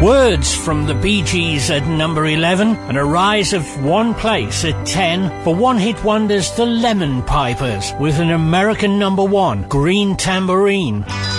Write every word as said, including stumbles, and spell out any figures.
Words from the Bee Gees at number eleven, and a rise of one place at ten for one-hit wonders the Lemon Pipers with an American number one, Green Tambourine.